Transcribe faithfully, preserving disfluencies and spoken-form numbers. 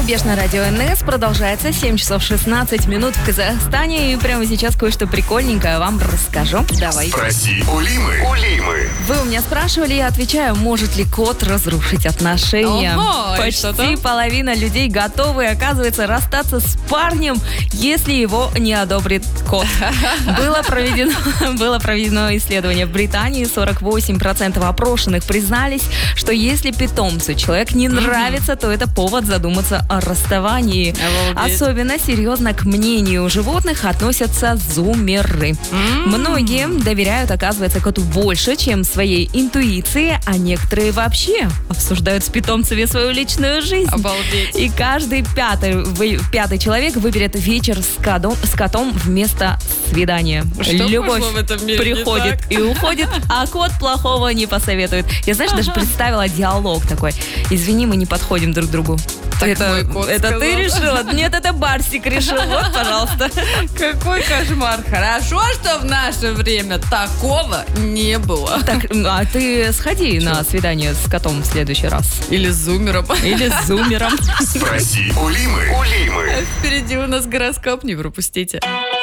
Рубеж на радио эн эс продолжается. семь часов шестнадцать минут в Казахстане. И прямо сейчас кое-что прикольненькое вам расскажу. Давай. Спроси у Лимы. У Лимы. Вы у меня спрашивали, я отвечаю, может ли кот разрушить отношения? Ого, и Почти что-то? половина людей готовы, оказывается, расстаться с парнем, если его не одобрит кот. Было проведено, было проведено исследование в Британии. сорок восемь процентов опрошенных признались, что если питомцу человек не нравится, то это повод задуматься о расставании. Обалдеть. Особенно серьезно к мнению животных относятся зумеры. Многие доверяют, оказывается, коту больше, чем своей интуиции, а некоторые вообще обсуждают с питомцами свою личную жизнь. Обалдеть. И каждый пятый, вы- пятый человек выберет вечер с котом, с котом вместо свидания. Что Любовь пошло в этом мире не приходит так? и уходит, а кот плохого не посоветует. Я, знаешь, даже представила диалог такой. Извини, мы не подходим друг к другу. Так это мой кот это ты сказал. решила? Нет, это Барсик решил. Вот, пожалуйста. Какой кошмар. Хорошо, что в наше время такого не было. Так, а ты сходи на свидание с котом в следующий раз. Или с зумером. Или с зумером. Спроси у Лимы. У Лимы. Впереди у нас гороскоп, не пропустите.